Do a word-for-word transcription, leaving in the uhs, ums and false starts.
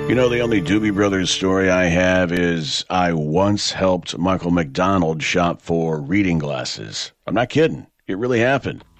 You know, the only Doobie Brothers story I have is I once helped Michael McDonald shop for reading glasses. I'm not kidding. It really happened.